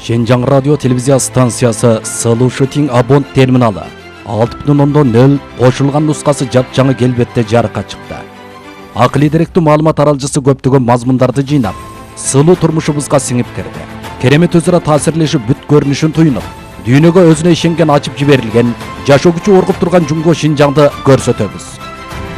Şenjan Radyo Televizya Stansiyası Sılı Shooting Abont terminali 6.0 qo'shilgan nusxasi jap-жаңы kelbetde jarıqqa chiqdi. Aqliy direktli ma'lumot taralgısı көптөгөн mazmunlardı жыйнап, сылуу turmuşubuzga singib kirdi. Keremet özüra ta'sirleşip büt görünüşün tuyunup, dünyöge özüne işengen açıp jiberilgen, жашоо күчү оргуп турган Жумго Шинжаңды көрсөтөбүз.